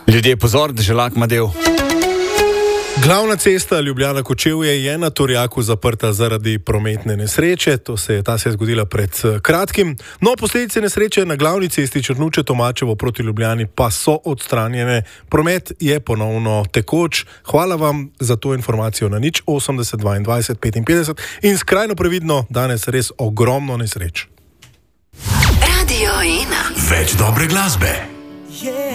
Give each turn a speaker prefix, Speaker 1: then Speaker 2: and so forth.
Speaker 1: Ljudje, pozor, Deželak ima del.
Speaker 2: Glavna cesta Ljubljana-Kočevje je na Torjaku zaprta zaradi prometne nesreče. Ta se je zgodila pred kratkim. No, posledice nesreče na glavni cesti Črnuče-Tomačevo proti Ljubljani pa so odstranjene. Promet je ponovno tekoč. Hvala vam za to informacijo na 080 22 55 in skrajno previdno, danes res ogromno nesreč.
Speaker 3: Radio 1.
Speaker 4: Več dobre glasbe.